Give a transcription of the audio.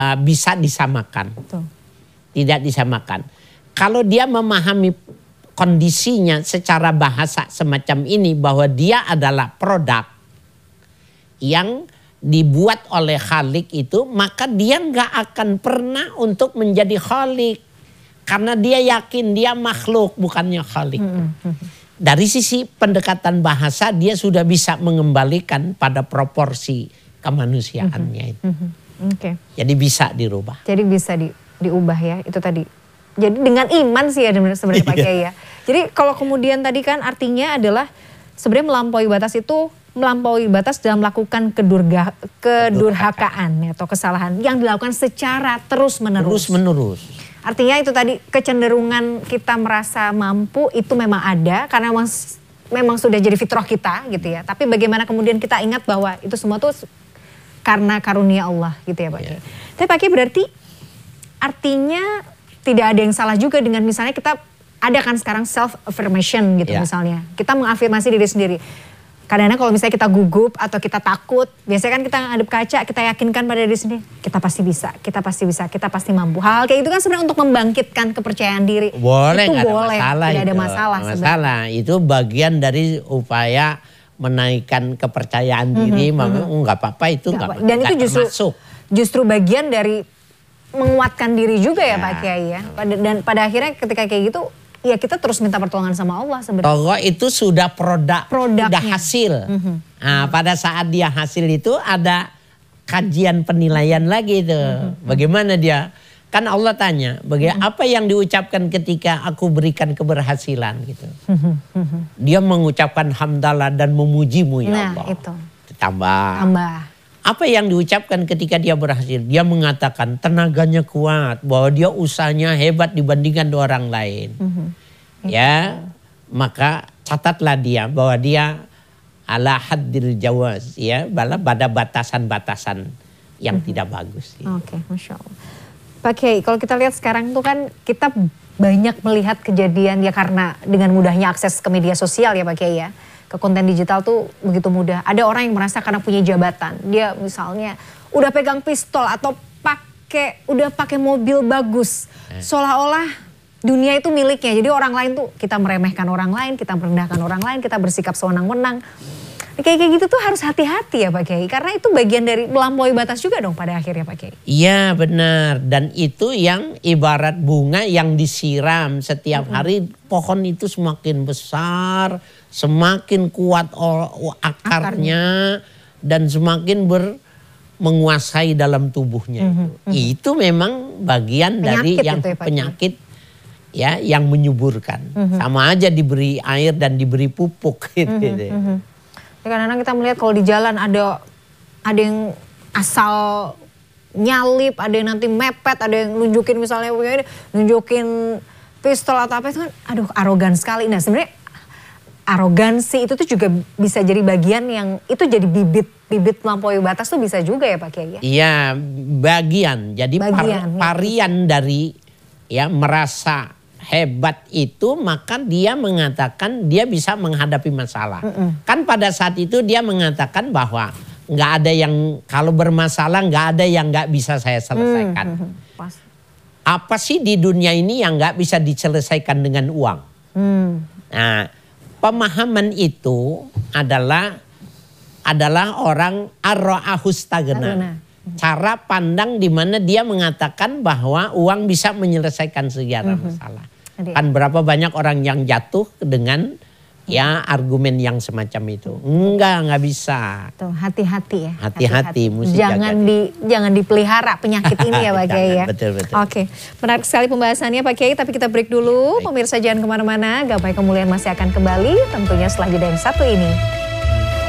bisa disamakan. Betul. Tidak disamakan. Kalau dia memahami kondisinya secara bahasa semacam ini bahwa dia adalah produk yang dibuat oleh Khalik itu, maka dia nggak akan pernah untuk menjadi Khalik. Karena dia yakin dia makhluk bukannya Khalik. Dari sisi pendekatan bahasa dia sudah bisa mengembalikan pada proporsi kemanusiaannya itu. Oke. Jadi bisa dirubah. Jadi bisa diubah ya, itu tadi. Jadi dengan iman sih ya sebenarnya Pak Kiai ya. Jadi kalau kemudian tadi kan artinya adalah sebenarnya melampaui batas itu melampaui batas dalam melakukan kedurhakaan ya, atau kesalahan yang dilakukan secara terus-menerus. Terus-menerus. Artinya itu tadi kecenderungan kita merasa mampu itu memang ada karena memang sudah jadi fitrah kita gitu ya. Tapi bagaimana kemudian kita ingat bahwa itu semua tuh karena karunia Allah gitu ya Pak Kiai. Tapi Pak Kiai berarti artinya tidak ada yang salah juga dengan misalnya kita ada kan sekarang self affirmation gitu misalnya. Kita mengafirmasi diri sendiri. Kadang-kadang kalau misalnya kita gugup atau kita takut, biasanya kan kita ngadep kaca, kita yakinkan pada diri sendiri, kita pasti bisa, kita pasti bisa, kita pasti mampu. Hal kayak itu kan sebenarnya untuk membangkitkan kepercayaan diri. Boleh, itu gak ada boleh, masalah tidak ada itu. masalah. Itu bagian dari upaya menaikkan kepercayaan diri, nggak apa-apa itu nggak. Dan itu justru bagian dari menguatkan diri juga ya Pak Kiai ya. Dan pada akhirnya ketika kayak gitu, ya kita terus minta pertolongan sama Allah sebenarnya. Tokoh itu sudah produknya. Sudah hasil. Nah, pada saat dia hasil itu ada kajian penilaian lagi itu. Bagaimana dia? Kan Allah tanya, apa yang diucapkan ketika aku berikan keberhasilan gitu. Dia mengucapkan hamdalah dan memujimu ya Allah. Itu. Tambah. Apa yang diucapkan ketika dia berhasil? Dia mengatakan tenaganya kuat, bahwa dia usahanya hebat dibandingkan orang lain. Ya, maka catatlah dia bahwa dia ala haddil jawaz, ya, pada batasan-batasan yang tidak bagus. Oke, Masya Allah. Pak Kiai, kalau kita lihat sekarang tuh kan kita banyak melihat kejadian ya karena dengan mudahnya akses ke media sosial ya Pak Kiai ya. Ke konten digital tuh begitu mudah. Ada orang yang merasa karena punya jabatan, dia misalnya udah pegang pistol atau udah pakai mobil bagus, seolah-olah dunia itu miliknya. Jadi orang lain tuh kita meremehkan orang lain, kita merendahkan orang lain, kita bersikap sewenang-wenang. Kayak gitu tuh harus hati-hati ya Pak Kiai, karena itu bagian dari melampaui batas juga dong pada akhirnya Pak Kiai. Iya benar, dan itu yang ibarat bunga yang disiram setiap hari, pohon itu semakin besar, semakin kuat akarnya dan semakin menguasai dalam tubuhnya. Itu memang bagian dari yang penyakit ya, yang menyuburkan. Sama aja diberi air dan diberi pupuk gitu. Kadang-kadang kita melihat kalau di jalan ada yang asal nyalip, ada yang nanti mepet, ada yang nunjukin misalnya nunjukin pistol atau apa, itu kan aduh arogan sekali. Nah sebenarnya arogansi itu tuh juga bisa jadi bagian yang itu jadi bibit melampaui batas tuh bisa juga ya Pak Kiai. Iya bagian, jadi varian dari ya merasa hebat itu, maka dia mengatakan dia bisa menghadapi masalah. Kan pada saat itu dia mengatakan bahwa nggak ada yang, kalau bermasalah nggak ada yang nggak bisa saya selesaikan. Apa sih di dunia ini yang nggak bisa diselesaikan dengan uang? Nah, pemahaman itu adalah orang ar-ra'ahustagna. Cara pandang di mana dia mengatakan bahwa uang bisa menyelesaikan segala masalah. Kan berapa banyak orang yang jatuh dengan ya argumen yang semacam itu. Enggak bisa. Tuh, hati-hati ya. Hati-hati. Jangan dipelihara penyakit ini ya Pak Kiai ya. Betul. Oke, menarik sekali pembahasannya Pak Kiai, tapi kita break dulu. Pemirsa jangan kemana-mana, Gapai Kemuliaan masih akan kembali tentunya setelah jeda yang satu ini.